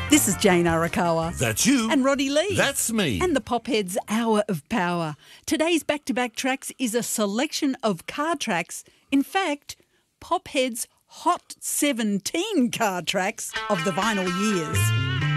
This is Jane Arakawa. That's you. And Roddy Lee. That's me. And the Popheads Hour of Power. Today's back-to-back tracks is a selection of car tracks. In fact, Popheads' Hot 17 car tracks of the vinyl years.